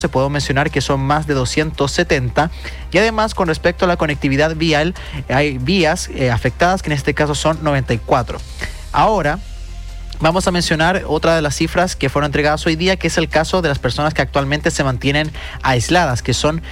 se puede mencionar que son más de 270 y además con respecto a la conectividad vial hay vías afectadas que en este caso son 94. Ahora vamos a mencionar otra de las cifras que fueron entregadas hoy día, que es el caso de las personas que actualmente se mantienen aisladas, que son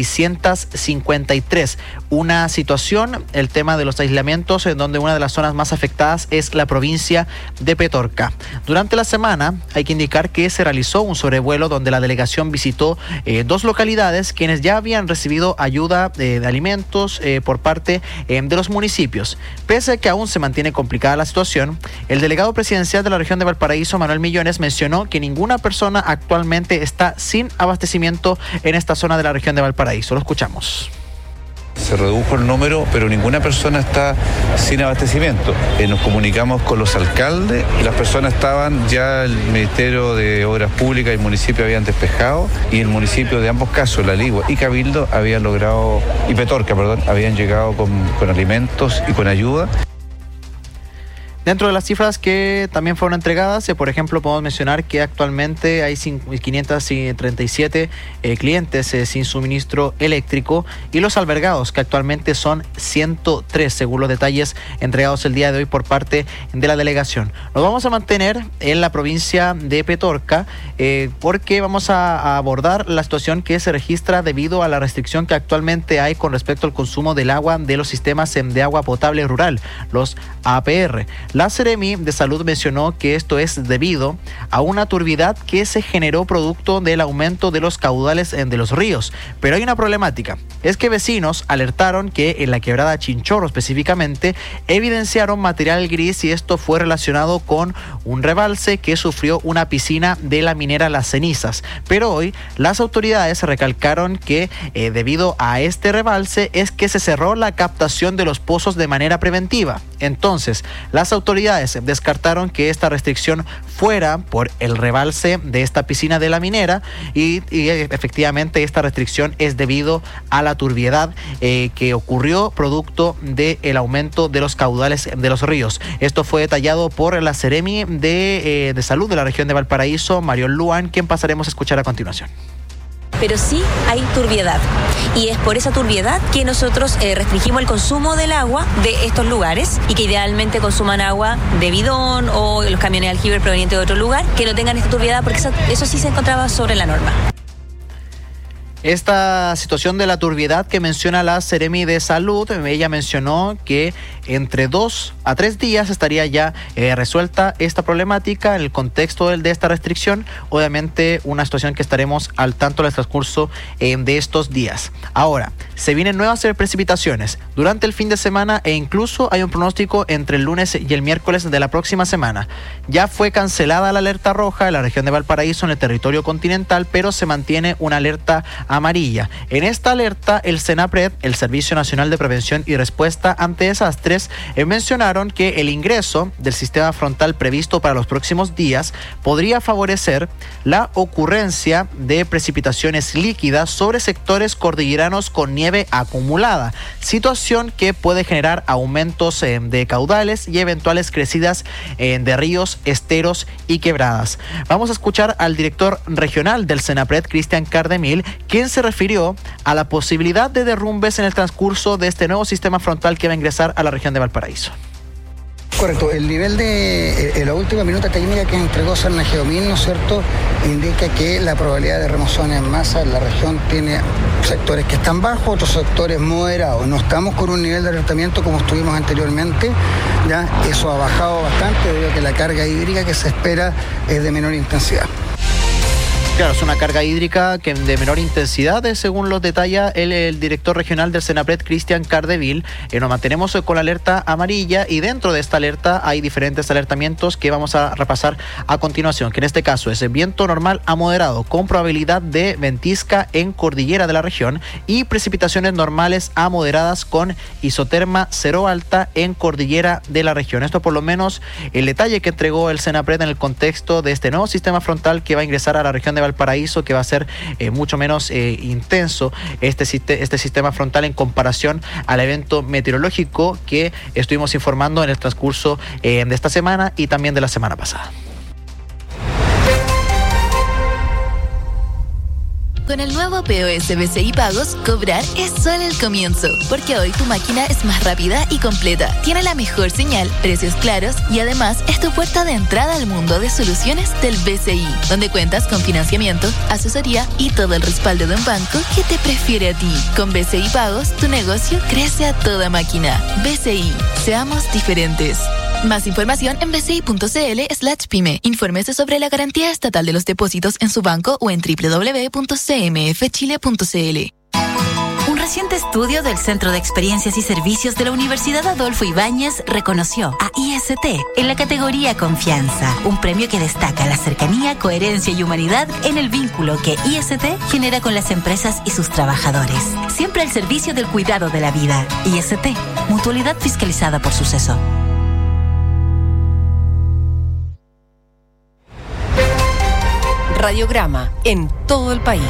653. Una situación, el tema de los aislamientos, en donde una de las zonas más afectadas es la provincia de Petorca. Durante la semana hay que indicar que se realizó un sobrevuelo donde la delegación visitó dos localidades quienes ya habían recibido ayuda de alimentos por parte de los municipios. Pese a que aún se mantiene complicada la situación, el delegado presidencial de la región de Valparaíso, Manuel Millones, mencionó que ninguna persona actualmente está sin abastecimiento en esta zona de la región de Valparaíso. Lo escuchamos. Se redujo el número, pero ninguna persona está sin abastecimiento. Nos comunicamos con los alcaldes y las personas estaban, ya el Ministerio de Obras Públicas y el municipio habían despejado y el municipio de ambos casos, La Ligua y Cabildo, habían logrado, y Petorca, habían llegado con alimentos y con ayuda. Dentro de las cifras que también fueron entregadas, por ejemplo, podemos mencionar que actualmente hay 537 clientes sin suministro eléctrico y los albergados, que actualmente son 103, según los detalles entregados el día de hoy por parte de la delegación. Nos vamos a mantener en la provincia de Petorca porque vamos a abordar la situación que se registra debido a la restricción que actualmente hay con respecto al consumo del agua de los sistemas de agua potable rural, los APR. La Seremi de Salud mencionó que esto es debido a una turbiedad que se generó producto del aumento de los caudales de los ríos. Pero hay una problemática, es que vecinos alertaron que en la quebrada Chinchorro específicamente evidenciaron material gris y esto fue relacionado con un rebalse que sufrió una piscina de la minera Las Cenizas. Pero hoy las autoridades recalcaron que debido a este rebalse es que se cerró la captación de los pozos de manera preventiva. Entonces, las autoridades descartaron que esta restricción fuera por el rebalse de esta piscina de la minera y efectivamente esta restricción es debido a la turbiedad que ocurrió producto del aumento de los caudales de los ríos. Esto fue detallado por la Seremi de Salud de la región de Valparaíso, Mariol Luan, quien pasaremos a escuchar a continuación. Pero sí hay turbiedad y es por esa turbiedad que nosotros restringimos el consumo del agua de estos lugares y que idealmente consuman agua de bidón o los camiones de aljibe provenientes de otro lugar que no tengan esta turbiedad porque eso sí se encontraba sobre la norma. Esta situación de la turbiedad que menciona la Seremi de Salud, ella mencionó que entre 2 a 3 días estaría ya resuelta esta problemática en el contexto de esta restricción. Obviamente una situación que estaremos al tanto del transcurso de estos días. Ahora, se vienen nuevas precipitaciones durante el fin de semana e incluso hay un pronóstico entre el lunes y el miércoles de la próxima semana. Ya fue cancelada la alerta roja en la región de Valparaíso en el territorio continental, pero se mantiene una alerta amarilla. En esta alerta, el Senapred, el Servicio Nacional de Prevención y Respuesta ante Desastres, mencionaron que el ingreso del sistema frontal previsto para los próximos días podría favorecer la ocurrencia de precipitaciones líquidas sobre sectores cordilleranos con nieve acumulada, situación que puede generar aumentos de caudales y eventuales crecidas de ríos, esteros y quebradas. Vamos a escuchar al director regional del Senapred, Cristian Cardemil, quien se refirió a la posibilidad de derrumbes en el transcurso de este nuevo sistema frontal que va a ingresar a la región de Valparaíso. Correcto, el nivel de la última minuta técnica que entregó Serna Geomín, ¿no es cierto?, indica que la probabilidad de remoción en masa en la región tiene sectores que están bajos, otros sectores moderados. No estamos con un nivel de alertamiento como estuvimos anteriormente, ya eso ha bajado bastante debido a que la carga hídrica que se espera es de menor intensidad. Claro, es una carga hídrica que de menor intensidad, según los detalla el director regional del Senapred, Cristian Cardemil. Nos mantenemos con la alerta amarilla y dentro de esta alerta hay diferentes alertamientos que vamos a repasar a continuación, que en este caso es el viento normal a moderado con probabilidad de ventisca en cordillera de la región y precipitaciones normales a moderadas con isoterma cero alta en cordillera de la región. Esto por lo menos el detalle que entregó el Senapred en el contexto de este nuevo sistema frontal que va a ingresar a la región de Valparaíso, que va a ser mucho menos intenso este sistema frontal en comparación al evento meteorológico que estuvimos informando en el transcurso de esta semana y también de la semana pasada. Con el nuevo POS BCI Pagos, cobrar es solo el comienzo, porque hoy tu máquina es más rápida y completa, tiene la mejor señal, precios claros y además es tu puerta de entrada al mundo de soluciones del BCI, donde cuentas con financiamiento, asesoría y todo el respaldo de un banco que te prefiere a ti. Con BCI Pagos, tu negocio crece a toda máquina. BCI, seamos diferentes. Más información en bci.cl/pyme. Infórmese sobre la garantía estatal de los depósitos en su banco o en www.cmfchile.cl. Un reciente estudio del Centro de Experiencias y Servicios de la Universidad Adolfo Ibáñez reconoció a IST en la categoría Confianza, un premio que destaca la cercanía, coherencia y humanidad en el vínculo que IST genera con las empresas y sus trabajadores. Siempre al servicio del cuidado de la vida. IST, mutualidad fiscalizada por Suceso. Radiograma en todo el país.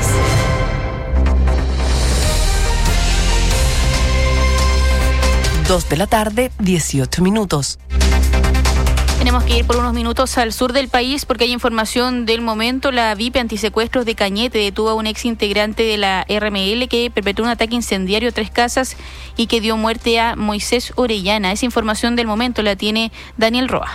2:18 p.m. Tenemos que ir por unos minutos al sur del país porque hay información del momento. La VIP Antisecuestros de Cañete detuvo a un ex integrante de la RML que perpetró un ataque incendiario a 3 casas y que dio muerte a Moisés Orellana. Esa información del momento la tiene Daniel Roa.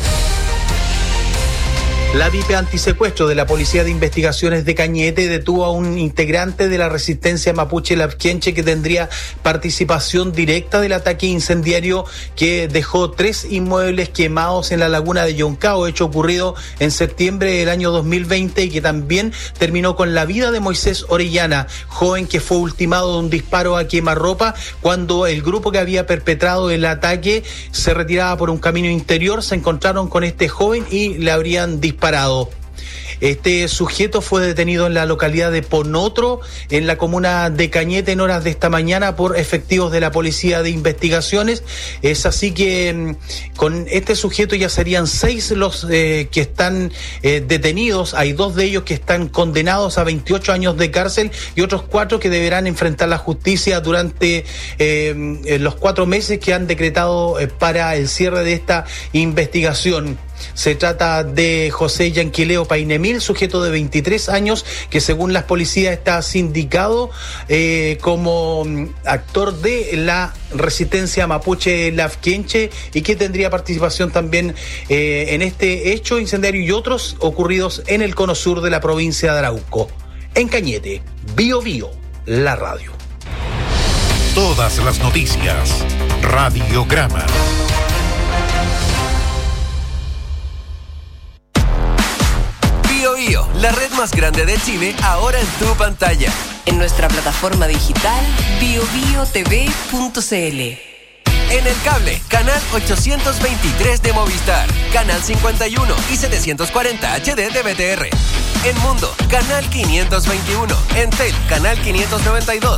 La VIP Antisecuestro de la Policía de Investigaciones de Cañete detuvo a un integrante de la resistencia mapuche Lafkenche que tendría participación directa del ataque incendiario que dejó 3 inmuebles quemados en la laguna de Yoncao, hecho ocurrido en septiembre del año 2020 y que también terminó con la vida de Moisés Orellana, joven que fue ultimado de un disparo a quemarropa cuando el grupo que había perpetrado el ataque se retiraba por un camino interior. Se encontraron con este joven y le habrían disparado. Este sujeto fue detenido en la localidad de Ponotro, en la comuna de Cañete, en horas de esta mañana por efectivos de la Policía de Investigaciones. Es así que con este sujeto ya serían 6 los que están detenidos. Hay 2 de ellos que están condenados a 28 años de cárcel y otros 4 que deberán enfrentar la justicia durante los 4 meses que han decretado para el cierre de esta investigación. Se trata de José Yanquileo Painemil, sujeto de 23 años, que según las policías está sindicado como actor de la resistencia mapuche Lafkenche y que tendría participación también en este hecho incendiario y otros ocurridos en el cono sur de la provincia de Arauco. En Cañete, Bio Bio, la radio. Todas las noticias, Radiograma. Bio, la red más grande de Chile, ahora en tu pantalla. En nuestra plataforma digital biobiotv.cl. En el cable, canal 823 de Movistar, canal 51 y 740 HD de BTR. En Mundo, canal 521. En Tel, canal 592.